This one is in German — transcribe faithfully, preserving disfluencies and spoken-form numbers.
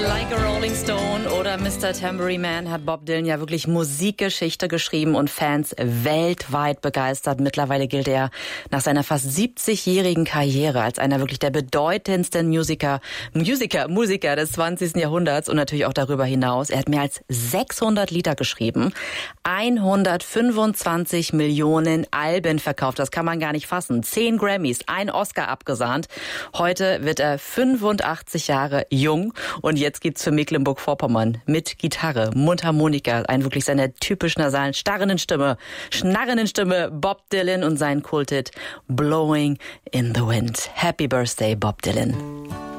Like a Rolling Stone oder Mister Tambourine Man hat Bob Dylan ja wirklich Musikgeschichte geschrieben und Fans weltweit begeistert. Mittlerweile gilt er nach seiner fast siebzigjährigen Karriere als einer wirklich der bedeutendsten Musiker, Musiker, Musiker des zwanzigsten Jahrhunderts und natürlich auch darüber hinaus. Er hat mehr als sechshundert Lieder geschrieben, hundertfünfundzwanzig Millionen Alben verkauft. Das kann man gar nicht fassen. Zehn Grammys, ein Oscar abgesahnt. Heute wird er fünfundachtzig Jahre jung und jetzt geht's für Mecklenburg-Vorpommern mit Gitarre, Mundharmonika, ein wirklich seiner typisch nasalen, starrenden Stimme, schnarrenden Stimme, Bob Dylan und sein Kulthit Blowing in the Wind. Happy Birthday, Bob Dylan.